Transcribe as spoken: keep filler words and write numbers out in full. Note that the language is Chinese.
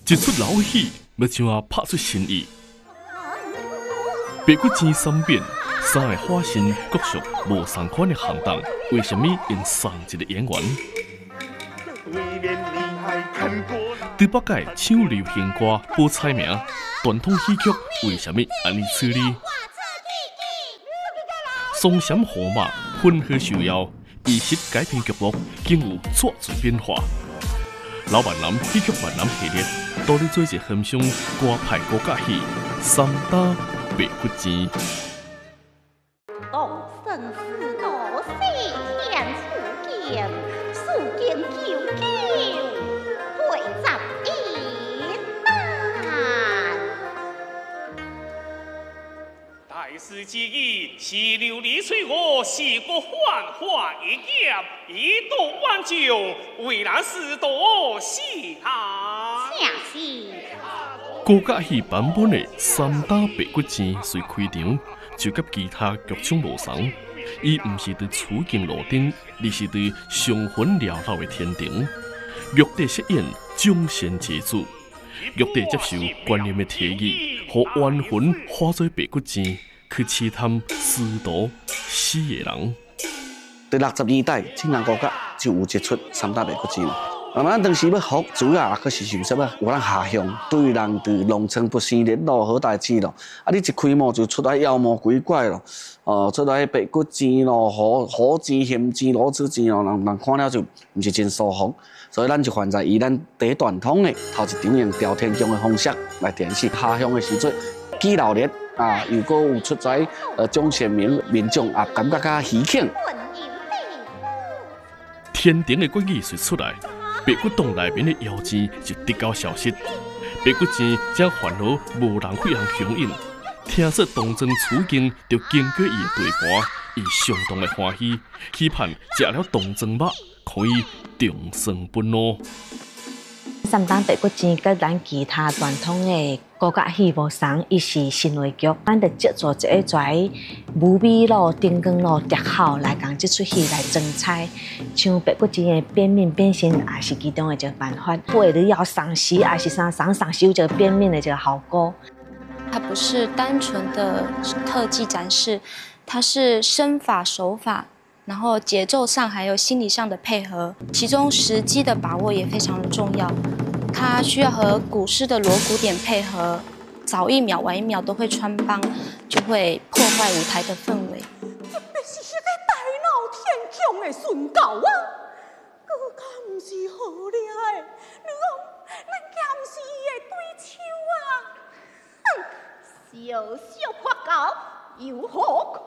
一出老戏，要怎啊拍出新意？白骨精三变，三个化身各属无同款的行当，为什么因送一个演员？伫北界唱流行歌报菜名，传统戏曲为什么安尼处理？松山河马混合受邀，仪式改编剧目竟有绝大变化。老万男戏曲万男系列，都咧做一很像歌派国家戏，三打白骨精。 当生死多西天出剑，数剑九九，对잡一难。 大师之意，是琉璃水我是个幻化一剑，一斗万九，为难师多喜啊！ 正是。 高架戏版本的三打白骨精随开场，就甲其他剧种无同。伊毋是伫处境路顶，而是伫上魂缭绕的天庭。玉帝饰演众仙之子，玉帝接受观念的提议，互冤魂化作白骨精，去试探师徒死的人。 第六十年代，青南高架就有一出三打白骨精。慢慢当时要服主啊，可是想说啊，有咱下乡对人伫农村不生联络好代志咯。啊，你一开幕就出来妖魔鬼怪咯，哦、呃，出来白骨精咯，好好精、咸精、螺子精咯，人人看了就唔是真舒服。所以咱就选择以咱第一传统的头一场用调天宫的方式来电视下乡的时阵，记录日啊，如果有出在呃众县民民众啊，感觉较喜庆。 天庭的国语随出来。白骨洞内面的妖精就直到消失，白骨精将烦恼无人会人响应。听说东庄处境就经过伊的地盘，伊相当的欢喜，期盼食了东庄肉可以长生不老。 三打白骨精跟咱其他传统的高架戏无同，伊是新话剧，咱得制作一个在武美咯、灯光咯、特效来讲这出戏来增彩。像白骨精的变面变身，也是其中的一个办法。或者要赏析，还是啥赏赏析这个变面的这个效果。 它不是单纯的特技展示，它是身法手法。然后节奏上还有心理上的配合，其中时机的把握也非常的重要。它需要和古诗的锣鼓点配合，早一秒晚一秒都会穿帮，就会破坏舞台的氛围。 这便是迄个大闹天宫的顺狗啊！更加唔是好厉害，你讲咱敢是伊的对手啊？哼，小小花狗有何